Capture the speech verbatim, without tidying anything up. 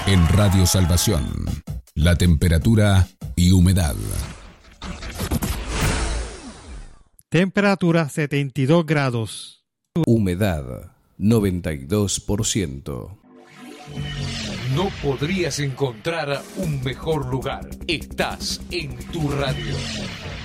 En Radio Salvación, la temperatura y humedad. Temperatura setenta y dos grados. Humedad noventa y dos por ciento. No podrías encontrar un mejor lugar. Estás en tu radio.